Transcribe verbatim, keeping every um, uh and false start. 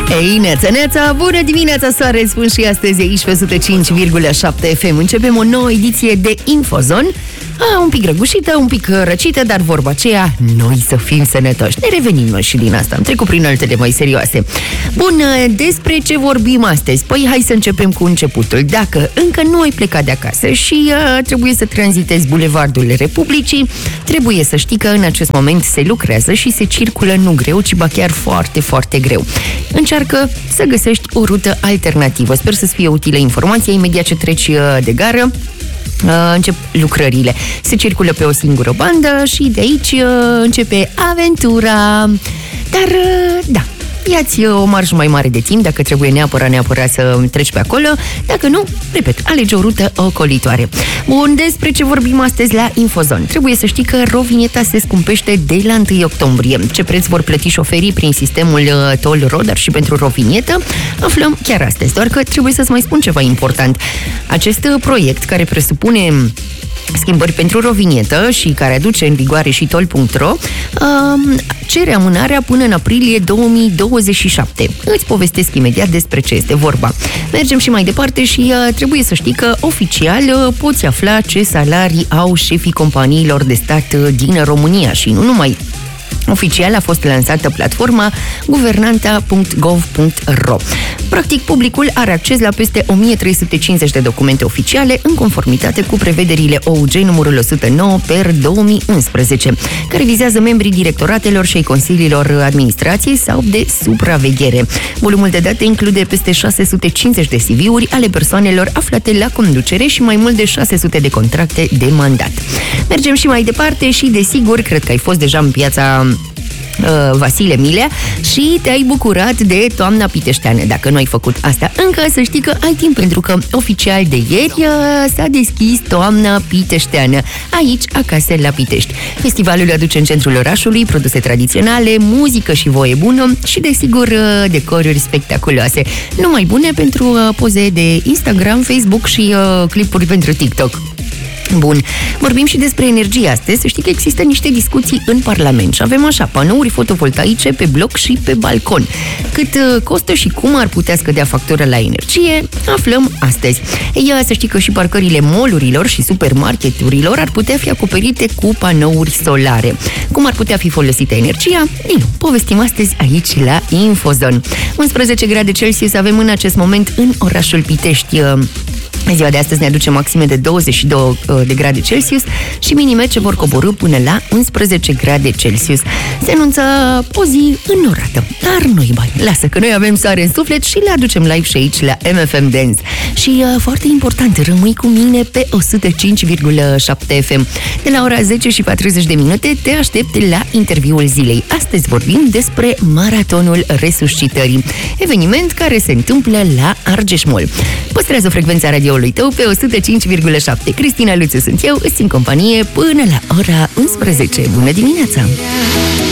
Ei, neața, neața, bună dimineața, soare, spun și astăzi aici pe o sută cinci virgulă șapte F M. Începem o nouă ediție de Infozon. A, un pic răgușită, un pic răcită, dar vorba aceea, noi să fim sănătoși. Ne revenim noi și din asta, am trecut prin altele mai serioase. Bun, despre ce vorbim astăzi? Păi hai să începem cu începutul. Dacă încă nu ai plecat de acasă și uh, trebuie să tranzitezi Bulevardul Republicii, trebuie să știi că în acest moment se lucrează și se circulă nu greu, ci ba chiar foarte, foarte greu. Încearcă să găsești o rută alternativă. Sper să-ți fie utilă informația imediat ce treci uh, de gară. Uh, încep lucrările. Se circulă pe o singură bandă și de aici uh, începe aventura. Dar, uh, da, ia-ți o marjă mai mare de timp dacă trebuie neapărat, neapărat să treci pe acolo. Dacă nu, repet, alege o rută ocolitoare. Bun, despre ce vorbim astăzi la Infozon? Trebuie să știi că Rovineta se scumpește de la întâi octombrie. Ce preț vor plăti șoferii prin sistemul Toll-Ro, dar și pentru Rovinietă, aflăm chiar astăzi. Doar că trebuie să-ți mai spun ceva important. Acest proiect, care presupune schimbări pentru Rovinietă și care aduce în vigoare și toll punct ro, cere amânarea până în aprilie două mii douăzeci și șapte. Îți povestesc imediat despre ce este vorba. Mergem și mai departe și uh, trebuie să știi că oficial uh, poți afla ce salarii au șefii companiilor de stat uh, din România și nu numai. Oficial a fost lansată platforma guvernanta punct gov punct ro. Practic, publicul are acces la peste o mie trei sute cincizeci de documente oficiale în conformitate cu prevederile O U G numărul o sută nouă per două mii unsprezece, care vizează membrii directoratelor și ai consiliilor administrației sau de supraveghere. Volumul de date include peste șase sute cincizeci de C V-uri ale persoanelor aflate la conducere și mai mult de șase sute de contracte de mandat. Mergem și mai departe și, desigur, cred că ai fost deja în piața Vasile Milea și te-ai bucurat de toamna piteșteană. Dacă nu ai făcut asta încă, să știi că ai timp, pentru că oficial de ieri s-a deschis toamna piteșteană aici, acasă la Pitești. Festivalul aduce în centrul orașului produse tradiționale, muzică și voie bună și, desigur, decoruri spectaculoase. Numai bune pentru poze de Instagram, Facebook și uh, clipuri pentru TikTok. Bun, vorbim și despre energie astăzi. Să știi că există niște discuții în Parlament și avem așa, panouri fotovoltaice pe bloc și pe balcon. Cât costă și cum ar putea scădea factura la energie, aflăm astăzi. Ia să știi că și parcările mall-urilor și supermarketurilor ar putea fi acoperite cu panouri solare. Cum ar putea fi folosită energia? Din povestim astăzi aici la Infozon. unsprezece grade Celsius avem în acest moment în orașul Pitești. Ziua de astăzi ne aduce maxime de douăzeci și două de grade Celsius și minime ce vor coborî până la unsprezece grade Celsius. Se anunță o zi înnorată, dar nu-i bani. Lasă că noi avem soare în suflet și le aducem live și aici la M F M Dance. Și uh, foarte important, rămâi cu mine pe o sută cinci virgulă șapte F M. De la ora zece și patruzeci de minute te aștept la interviul zilei. Astăzi vorbim despre Maratonul Resuscitării, eveniment care se întâmplă la Argeș Mall. Păstrează frecvența radioului tău pe o sută cinci virgulă șapte. Cristina Luțu sunt eu, îți țin companie până la ora unsprezece. Bună dimineața!